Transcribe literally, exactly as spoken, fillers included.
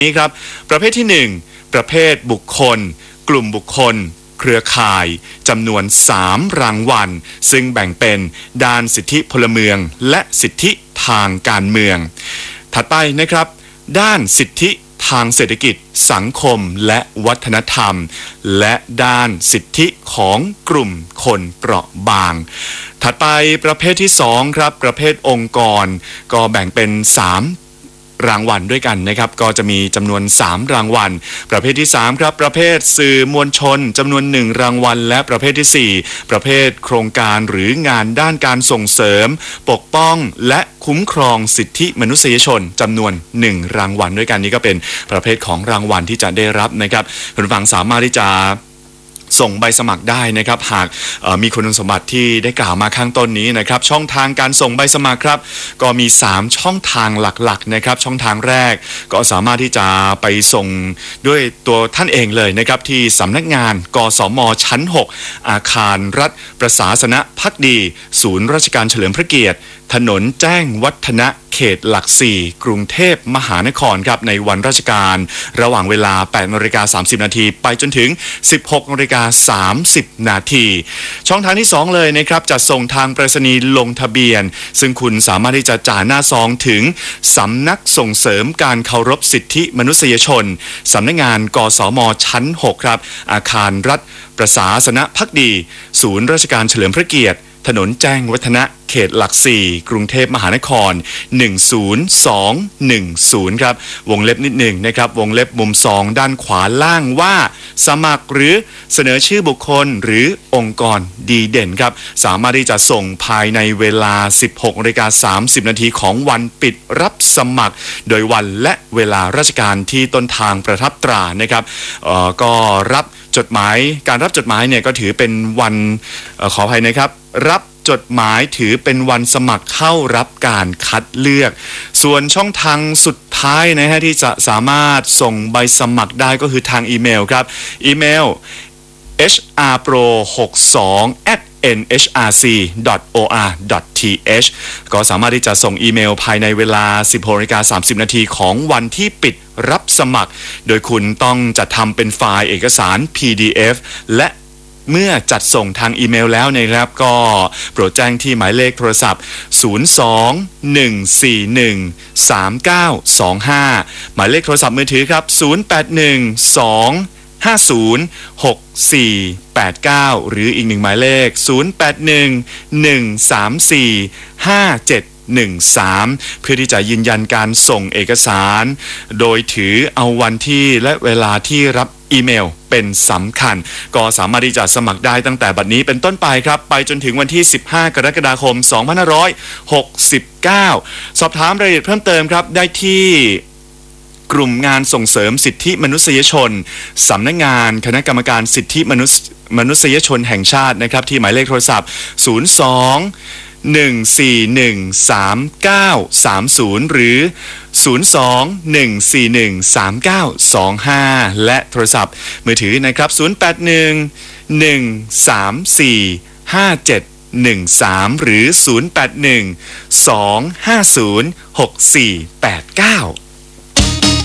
นี้ครับประเภทที่หนึ่งประเภทบุคคลกลุ่มบุคคลเครือข่ายจำนวนสามรางวัลซึ่งแบ่งเป็นด้านสิทธิพลเมืองและสิทธิทางการเมืองถัดไปนะครับด้านสิทธิทางเศรษฐกิจสังคมและวัฒนธรรมและด้านสิทธิของกลุ่มคนเปราะบางถัดไปประเภทที่สองครับประเภทองค์กรก็แบ่งเป็นสามรางวัลด้วยกันนะครับก็จะมีจำนวนสามรางวัลประเภทที่สามครับประเภทสื่อมวลชนจำนวนหนึ่งรางวัลและประเภทที่สี่ประเภทโครงการหรืองานด้านการส่งเสริมปกป้องและคุ้มครองสิทธิมนุษยชนจำนวนหนึ่งรางวัลด้วยกันนี่ก็เป็นประเภทของรางวัลที่จะได้รับนะครับคุณผู้ฟังสามารถที่จะส่งใบสมัครได้นะครับหากมีคุณสมบัติที่ได้กล่าวมาข้างต้นนี้นะครับช่องทางการส่งใบสมัครครับก็มีสามช่องทางหลักๆนะครับช่องทางแรกก็สามารถที่จะไปส่งด้วยตัวท่านเองเลยนะครับที่สำนักงานกสมชั้นหกอาคารรัฐประศาสนภักดีศูนย์ราชการเฉลิมพระเกียรติถนนแจ้งวัฒนะเขตหลักสี่กรุงเทพมหานครครับในวันราชการระหว่างเวลา แปดนาฬิกาสามสิบนาทีไปจนถึง สิบหกนาฬิกาสามสิบนาทีช่องทางที่สองเลยนะครับจะส่งทางไปรษณีย์ลงทะเบียนซึ่งคุณสามารถที่จะจ่ายหน้าซองถึงสำนักส่งเสริมการเคารพสิทธิมนุษยชนสำนักงานกสมชั้นหกครับอาคารรัฐประศาสนภักดีศูนย์ราชการเฉลิมพระเกียรติถนนแจ้งวัฒนะเขตหลักสี่กรุงเทพมหานครหนึ่ง ศูนย์ สอง หนึ่ง ศูนย์ครับวงเล็บนิดหนึ่งนะครับวงเล็บมุมสองด้านขวาล่างว่าสมัครหรือเสนอชื่อบุคคลหรือองค์กรดีเด่นครับสามารถที่จะส่งภายในเวลา สิบหกนาฬิกาสามสิบนาทีของวันปิดรับสมัครโดยวันและเวลาราชการที่ต้นทางประทับตรานะครับเอ่อก็รับจดหมายการรับจดหมายเนี่ยก็ถือเป็นวันเอ่อขออภัยนะครับรับจดหมายถือเป็นวันสมัครเข้ารับการคัดเลือกส่วนช่องทางสุดท้ายนะฮะที่จะสามารถส่งใบสมัครได้ก็คือทางอีเมลครับอีเมล เอช อาร์ โปร หกสิบสอง แอท เอ็น เอช อาร์ ซี ดอท โอ อาร์ ดอท ที เอช ก็สามารถที่จะส่งอีเมลภายในเวลา สิบหกนาฬิกาสามสิบนาทีของวันที่ปิดรับสมัครโดยคุณต้องจัดทำเป็นไฟล์เอกสาร พี ดี เอฟ และเมื่อจัดส่งทางอีเมลแล้วนะครับก็โปรดแจ้งที่หมายเลขโทรศัพท์ ศูนย์ สอง หนึ่ง สี่ หนึ่ง สาม เก้า สอง ห้า หมายเลขโทรศัพท์มือถือครับ ศูนย์ แปด หนึ่ง สอง ห้า ศูนย์ หก สี่ แปด เก้า หรืออีกหนึ่งหมายเลข ศูนย์ แปด หนึ่ง หนึ่ง สาม สี่ ห้า เจ็ด หนึ่ง สาม เพื่อที่จะยืนยันการส่งเอกสารโดยถือเอาวันที่และเวลาที่รับอีเมลเป็นสำคัญก็สามารถที่จะสมัครได้ตั้งแต่บัดนี้เป็นต้นไปครับไปจนถึงวันที่สิบห้ากรกฎาคมสองพันห้าร้อยหกสิบเก้าสอบถามรายละเอียดเพิ่มเติมครับได้ที่กลุ่มงานส่งเสริมสิทธิมนุษยชนสำนักงานคณะกรรมการสิทธิมนุษยมนุษยชนแห่งชาตินะครับที่หมายเลขโทรศัพท์ศูนย์ สอง หนึ่ง สี่ หนึ่ง สาม เก้า สาม ศูนย์หรือศูนย์ สอง หนึ่ง สี่ หนึ่ง สาม เก้า สอง ห้าและโทรศัพท์มือถือนะครับศูนย์ แปด หนึ่ง หนึ่ง สาม สี่ ห้า เจ็ด หนึ่ง สามหรือศูนย์ แปด หนึ่ง สอง ห้า ศูนย์ หก สี่ แปด เก้า